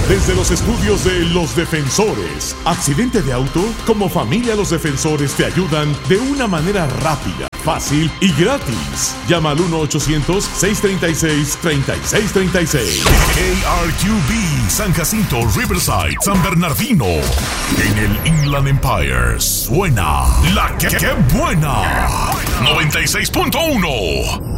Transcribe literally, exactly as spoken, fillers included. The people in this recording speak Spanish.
Desde los estudios de Los Defensores. ¿Accidente de auto? Como familia Los Defensores te ayudan de una manera rápida, fácil y gratis. Llama al uno ochocientos, seiscientos treinta y seis, treinta y seis treinta y seis. K R Q B, San Jacinto, Riverside, San Bernardino. En el Inland Empire suena La Que, que Buena. noventa y seis punto uno.